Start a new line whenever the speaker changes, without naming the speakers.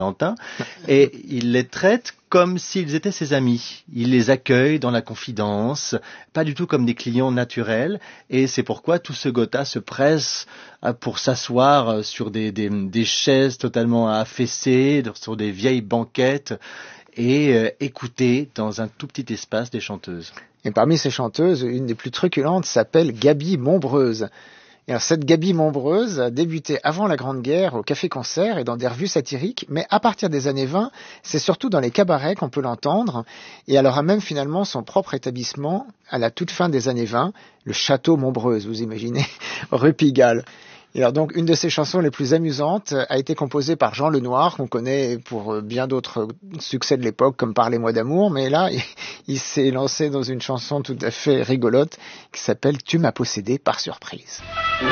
Saint-Valentin, et il les traite comme s'ils étaient ses amis. Il les accueille dans la confidence, pas du tout comme des clients naturels, et c'est pourquoi tout ce Gotha se presse pour s'asseoir sur des chaises totalement affaissées, sur des vieilles banquettes, et écouter dans un tout petit espace des chanteuses.
Et parmi ces chanteuses, une des plus truculentes s'appelle Gaby Montbreuse. Et alors, cette Gaby Montbreuse a débuté avant la Grande Guerre au café-concert et dans des revues satiriques, mais à partir des années 20, c'est surtout dans les cabarets qu'on peut l'entendre, et elle aura même finalement son propre établissement à la toute fin des années 20, le Château Montbreuse, vous imaginez, rue Pigalle. Et alors donc, une de ses chansons les plus amusantes a été composée par Jean Lenoir, qu'on connaît pour bien d'autres succès de l'époque, comme Parlez-moi d'amour, mais là, il s'est lancé dans une chanson tout à fait rigolote qui s'appelle « Tu m'as possédé par surprise ».